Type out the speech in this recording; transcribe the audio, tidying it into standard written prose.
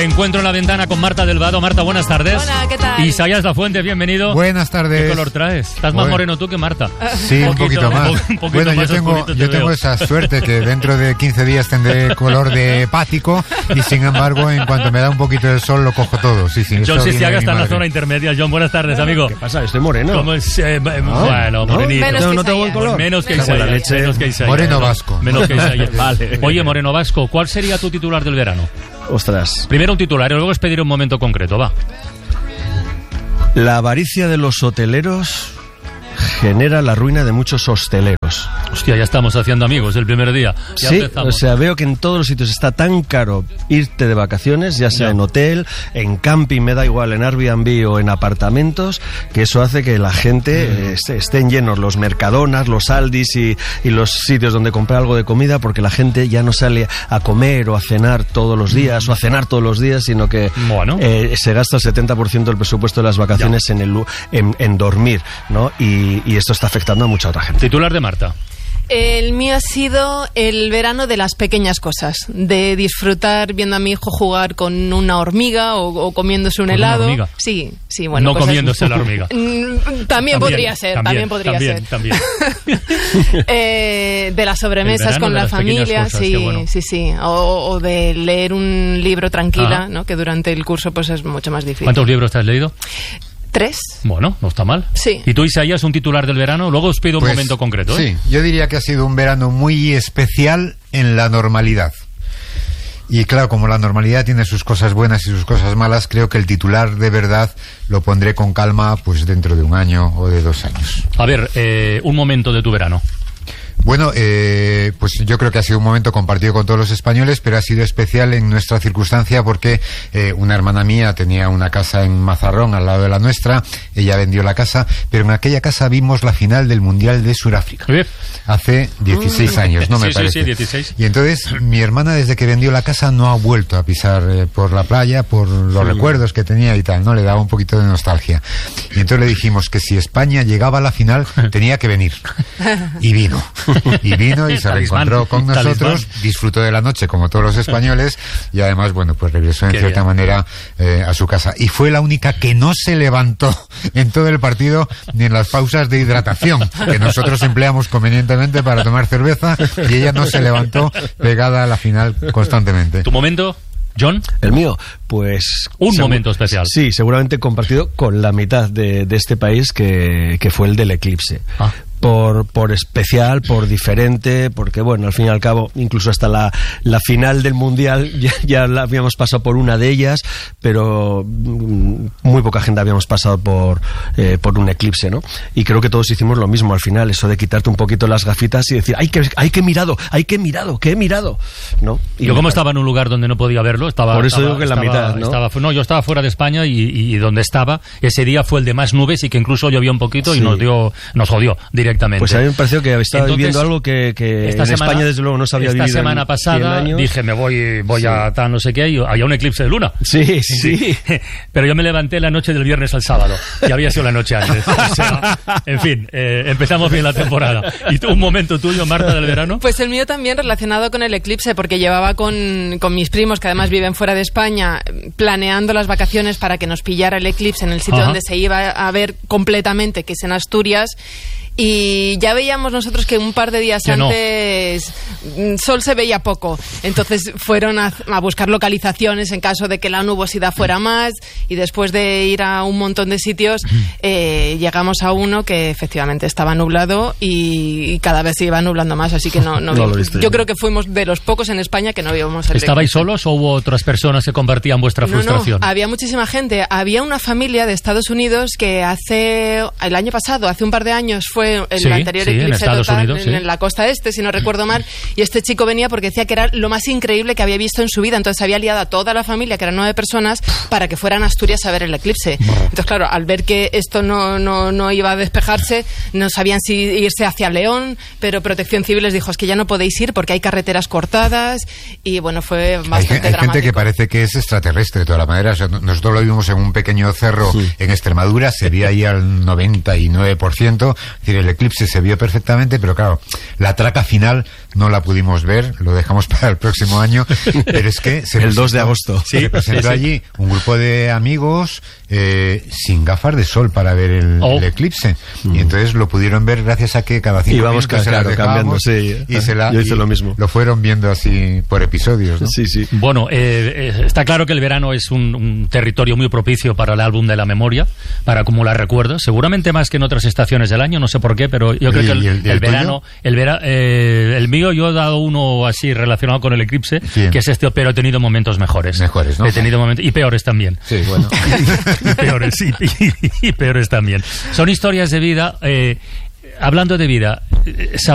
Reencuentro en la ventana con Marta del Vado. Marta, buenas tardes. Hola, ¿qué tal? Isaías Lafuente, bienvenido. Buenas tardes. ¿Qué color traes? Estás más moreno tú que Marta. Sí, un poquito más. Bueno, yo tengo esa suerte que dentro de 15 días tendré color de hepático y sin embargo, en cuanto me da un poquito de sol lo cojo todo. Sí, John Sisiaga está en la zona intermedia. John, buenas tardes, amigo. ¿Qué pasa? Estoy moreno. ¿Cómo es? Bueno, morenito. No tengo buen color. Menos que Isaías. Moreno vasco. Menos que Isaías. Vale. Oye, Moreno Vasco, ¿cuál sería tu titular del verano? Ostras. Primero un titular y luego es pedir un momento concreto, va. La avaricia de los hoteleros genera la ruina de muchos hosteleros. Hostia, ya estamos haciendo amigos el primer día. Ya Sí, empezamos. o sea, veo que en todos los sitios está tan caro irte de vacaciones, ya sea en hotel, en camping, me da igual, en Airbnb o en apartamentos, que eso hace que la gente estén llenos los Mercadonas, los Aldis y los sitios donde comprar algo de comida, porque la gente ya no sale a comer o a cenar todos los días o a cenar todos los días, sino que Bueno. se gasta el 70% del presupuesto de las vacaciones en dormir, ¿no? Y esto está afectando a mucha otra gente. Titular de Marta. El mío ha sido el verano de las pequeñas cosas, de disfrutar viendo a mi hijo jugar con una hormiga o comiéndose un ¿Con helado. una hormiga? Sí, bueno. No cosas... comiéndose la hormiga. También podría ser. También. De las sobremesas con la familia, cosas, sí, bueno. sí. O de leer un libro tranquila, Ajá. ¿no? Que durante el curso pues es mucho más difícil. ¿Cuántos libros te has leído? 3. Bueno, no está mal. Sí. ¿Y tú, Isaías, un titular del verano? Luego os pido un momento concreto, ¿eh? Sí, yo diría que ha sido un verano muy especial en la normalidad. Y claro, como la normalidad tiene sus cosas buenas y sus cosas malas, creo que el titular de verdad lo pondré con calma pues dentro de 1 año o de 2 años. A ver, un momento de tu verano. Bueno, pues yo creo que ha sido un momento compartido con todos los españoles, pero ha sido especial en nuestra circunstancia porque una hermana mía tenía una casa en Mazarrón, al lado de la nuestra, ella vendió la casa, pero en aquella casa vimos la final del Mundial de Sudáfrica. Bien. Hace 16 años, ¿no? Me parece. Sí, 16. Y entonces mi hermana, desde que vendió la casa, no ha vuelto a pisar por la playa, por los recuerdos que tenía y tal, ¿no? Le daba un poquito de nostalgia. Y entonces le dijimos que si España llegaba a la final, tenía que venir. Y vino. Y se reencontró con nosotros, disfrutó de la noche como todos los españoles y además, bueno, pues regresó en cierta manera a su casa. Y fue la única que no se levantó en todo el partido ni en las pausas de hidratación, que nosotros empleamos convenientemente para tomar cerveza, y ella no se levantó pegada a la final constantemente. ¿Tu momento, John? El mío, pues... Un momento especial. Sí, seguramente compartido con la mitad de este país que fue el del eclipse. Ah. Por especial, por diferente, porque bueno, al fin y al cabo, incluso hasta la final del Mundial ya la habíamos pasado por una de ellas, pero muy poca gente habíamos pasado por un eclipse, ¿no? Y creo que todos hicimos lo mismo al final, eso de quitarte un poquito las gafitas y decir, ¡ay, que he mirado, ¿no? Y yo como estaba en un lugar donde no podía verlo, por eso digo que la mitad, ¿no? Yo estaba fuera de España y donde estaba, ese día fue el de más nubes y que incluso llovió un poquito y nos jodió directamente. Pues a mí me pareció que estaba viviendo algo que en España desde luego no se había vivido. Esta semana pasada dije, me voy a tal no sé qué, y había un eclipse de luna. Sí. Pero yo me levanté la noche del viernes al sábado, y había sido la noche antes. O sea, en fin, empezamos bien la temporada. ¿Y tú, un momento tuyo, Marta, del verano? Pues el mío también relacionado con el eclipse, porque llevaba con mis primos, que además viven fuera de España, planeando las vacaciones para que nos pillara el eclipse en el sitio donde se iba a ver completamente, que es en Asturias. Y ya veíamos nosotros que un par de días antes sol se veía poco, entonces fueron a buscar localizaciones en caso de que la nubosidad fuera más, y después de ir a un montón de sitios llegamos a uno que efectivamente estaba nublado y cada vez se iba nublando más, así que no yo creo que fuimos de los pocos en España que no vimos el ¿Estabais eclipse. solos o hubo otras personas que compartían vuestra frustración? No, había muchísima gente. Había una familia de Estados Unidos que el año pasado, hace un par de años, fue el anterior eclipse total en la costa este, si no recuerdo mal, y este chico venía porque decía que era lo más increíble que había visto en su vida, entonces había liado a toda la familia, que eran 9 personas, para que fueran a Asturias a ver el eclipse. Entonces, claro, al ver que esto no iba a despejarse, no sabían si irse hacia León, pero Protección Civil les dijo, es que ya no podéis ir porque hay carreteras cortadas, y bueno, fue bastante dramático. Hay gente que parece que es extraterrestre de todas las maneras. O sea, nosotros lo vimos en un pequeño cerro en Extremadura, se veía ahí al 99%, decir, el eclipse se vio perfectamente, pero claro, la traca final no la pudimos ver, lo dejamos para el próximo año, pero es que el 2 de agosto se presentó allí un grupo de amigos sin gafas de sol para ver el eclipse, y entonces lo pudieron ver gracias a que cada 5 íbamos minutos se las cambiando, y yo hice lo mismo. Lo fueron viendo así por episodios, ¿no? Sí, sí. Bueno, está claro que el verano es un territorio muy propicio para el álbum de la memoria, para acumular recuerdos, seguramente más que en otras estaciones del año, no sé por qué, pero yo creo que el verano, el mío, yo he dado uno así relacionado con el eclipse, que es este, pero he tenido momentos mejores, ¿no? He tenido momentos, y peores también. Sí, bueno. y peores también. Son historias de vida. Hablando de vida,